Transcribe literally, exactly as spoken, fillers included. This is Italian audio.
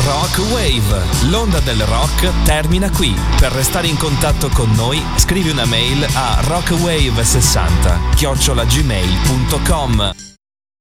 Rock Wave. L'onda del rock termina qui. Per restare in contatto con noi, scrivi una mail a rockwave sessanta chiocciola gmail punto com.